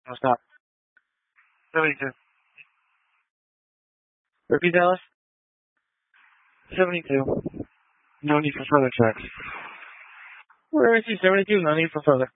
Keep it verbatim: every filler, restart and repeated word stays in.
No, stop. seventy-two. Repeat Dallas. seventy-two. No need for further checks. Where is he? seventy-two. No need for further.